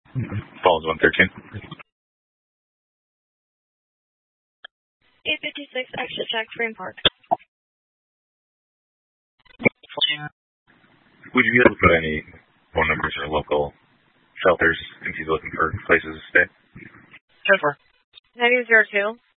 Falls 113. 856, exit check, Green Park. Would you be able to put any phone numbers or local shelters if he's looking for places to stay? 10-4. 9002.